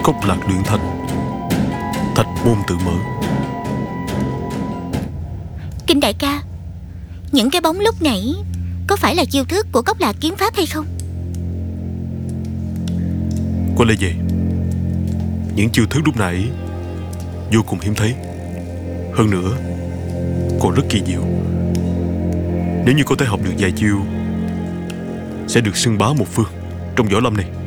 Cốc lạc luyện thành, thạch môn tự mở. Kinh đại ca, những cái bóng lúc nãy có phải là chiêu thức của Cốc lạc kiếm pháp hay không? Có lẽ vậy. Những chiêu thức lúc nãy vô cùng hiếm thấy, hơn nữa còn rất kỳ diệu. Nếu như có thể học được vài chiêu, sẽ được xưng bá một phương trong võ lâm này.